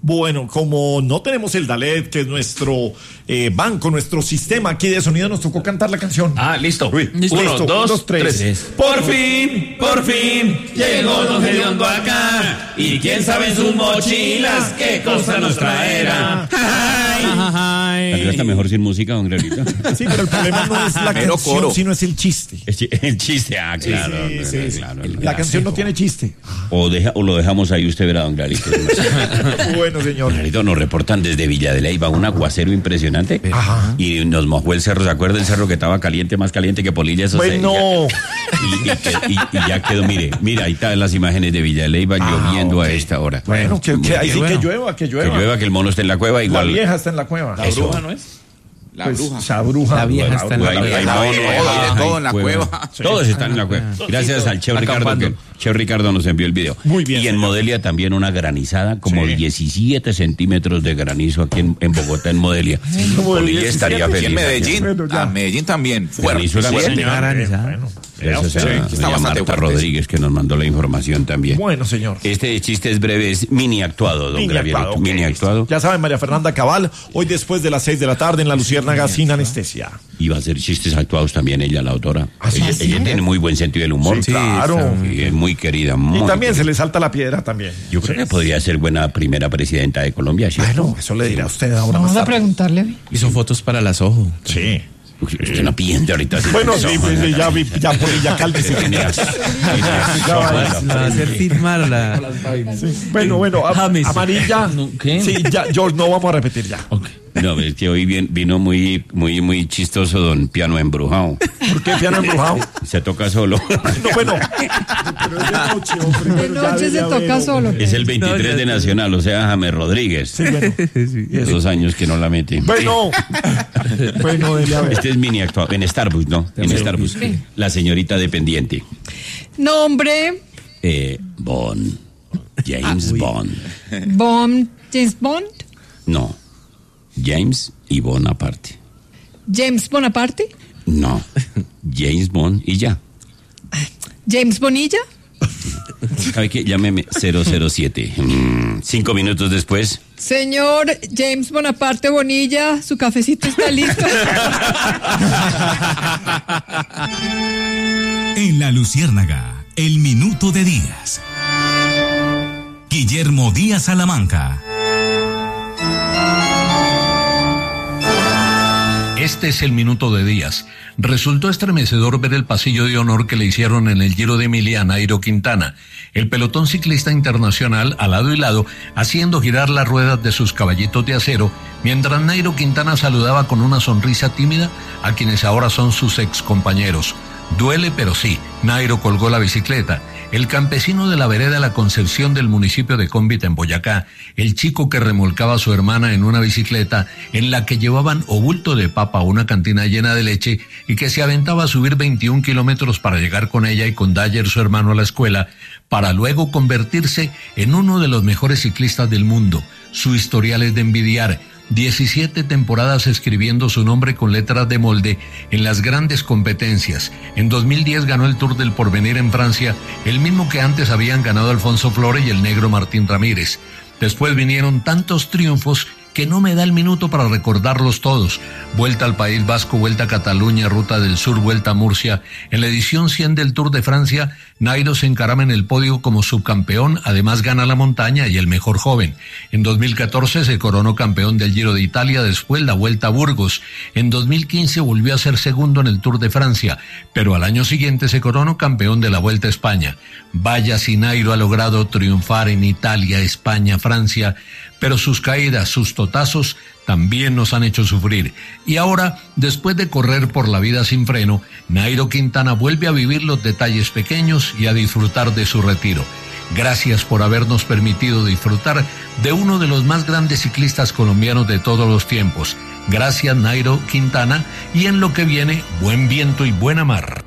Bueno, como no tenemos el Dalet, que es nuestro banco, nuestro sistema aquí de sonido, nos tocó cantar la canción. Listo. Listo. 1, 2, 3. Por fin, llegó Don Gediondo acá. Y quién sabe en sus mochilas qué cosa nos traerá. Salió hasta mejor sin música, don Gregorio. Sí, pero el problema no es la canción, sino es el chiste. El chiste, claro. Sí. Claro, La canción no tiene chiste. O lo dejamos ahí, usted verá, don Gregorio. Bueno, señor. Gregorio, nos reportan desde Villa de Leyva un aguacero impresionante. Ajá. Y nos mojó el cerro. ¿Se acuerda el cerro que estaba caliente, más caliente que Polilla? Eso Bueno. Y ya quedó, mire, ahí están las imágenes de Villa de Leyva lloviendo a esta hora. Bueno, que ahí sí que llueva. Que llueva, que el mono esté en la cueva igual. La vieja está en la cueva. La bruja, ¿no es? La bruja. La vieja está en la cueva. Hay de todo en la cueva. Todos están en la cueva. Gracias al Cheo Ricardo, que Cheo Ricardo nos envió el video. Muy bien. Y en Modelia también una granizada, como 17 centímetros de granizo aquí en Bogotá, en Modelia. Polilla estaría feliz. En Medellín, Medellín también. Granizo Gracias a Marta Rodríguez, que nos mandó la información también. Bueno, señor. Este chiste es breve, es mini actuado, don Gravierito. Okay. Mini actuado. Ya saben, María Fernanda Cabal, hoy después de las 6 de la tarde en La Luciérnaga sin anestesia. Y va a hacer chistes actuados también ella, la autora. Ella tiene muy buen sentido del humor. Sí, claro. Y es muy querida. Y también se le salta la piedra también. Yo creo que podría ser buena primera presidenta de Colombia, ¿cierto? Bueno, eso le dirá a usted ahora. Vamos a preguntarle. Hizo fotos para las ojos. Sí. Usted no piensa ahorita. Bueno, sí, pues ya Polilla, cálmese. Va a hacer firmar la... Bueno, amarilla. ¿Qué? Sí, ya, George, no vamos a repetir ya. Okay. No, es que hoy vino muy chistoso don Piano Embrujado. ¿Por qué Piano Embrujado? Se toca solo. No, bueno. Pero es de noche, hombre. De noche se toca solo. Es el 23 de Nacional, o sea, James Rodríguez. Sí, bueno. Esos años que no la mete. Bueno, dele a ver. Este es mini actual. En Starbucks, ¿no? En Starbucks. Sí. La señorita dependiente. Nombre. Bond. James Bond. James Bond. No. James y Bond aparte. James Bonaparte. No. James Bond y ya. James Bonilla. ¿Sabe qué? Llámeme 007. 5 minutos después. Señor James Bonaparte Bonilla, su cafecito está listo. En La Luciérnaga, el minuto de Díaz. Guillermo Díaz Salamanca. Este es el minuto de Díaz. Resultó estremecedor ver el pasillo de honor que le hicieron en el Giro de Emilia a Nairo Quintana, el pelotón ciclista internacional a lado y lado, haciendo girar las ruedas de sus caballitos de acero, mientras Nairo Quintana saludaba con una sonrisa tímida a quienes ahora son sus excompañeros. Duele, pero sí, Nairo colgó la bicicleta. El campesino de la vereda La Concepción del municipio de Cómbita, en Boyacá, el chico que remolcaba a su hermana en una bicicleta en la que llevaban o bulto de papa o una cantina llena de leche y que se aventaba a subir 21 kilómetros para llegar con ella y con Dyer, su hermano, a la escuela, para luego convertirse en uno de los mejores ciclistas del mundo. Su historial es de envidiar. 17 temporadas escribiendo su nombre con letras de molde en las grandes competencias. En 2010 ganó el Tour del Porvenir en Francia, el mismo que antes habían ganado Alfonso Flores y el negro Martín Ramírez. Después vinieron tantos triunfos que no me da el minuto para recordarlos todos. Vuelta al País Vasco, Vuelta a Cataluña, Ruta del Sur, Vuelta a Murcia. En la edición 100 del Tour de Francia, Nairo se encarama en el podio como subcampeón, además gana la montaña y el mejor joven. En 2014 se coronó campeón del Giro de Italia, después la Vuelta a Burgos. En 2015 volvió a ser segundo en el Tour de Francia, pero al año siguiente se coronó campeón de la Vuelta a España. Vaya si Nairo ha logrado triunfar en Italia, España, Francia, pero sus caídas, sus totazos, también nos han hecho sufrir. Y ahora, después de correr por la vida sin freno, Nairo Quintana vuelve a vivir los detalles pequeños y a disfrutar de su retiro. Gracias por habernos permitido disfrutar de uno de los más grandes ciclistas colombianos de todos los tiempos. Gracias, Nairo Quintana, y en lo que viene, buen viento y buena mar.